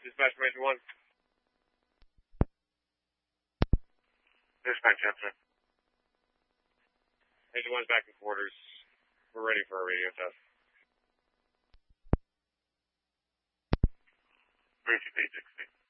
Dispatch Major 1. Dispatch, answer. Major 1's back in quarters. We're ready for a radio test. Reach 860.